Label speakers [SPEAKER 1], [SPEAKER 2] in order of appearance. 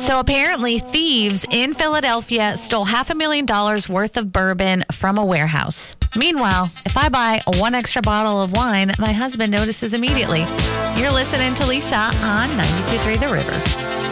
[SPEAKER 1] So apparently thieves in Philadelphia stole $500,000 worth of bourbon from a warehouse. Meanwhile, if I buy one extra bottle of wine, my husband notices immediately. You're listening to Lisa on 92.3 The River.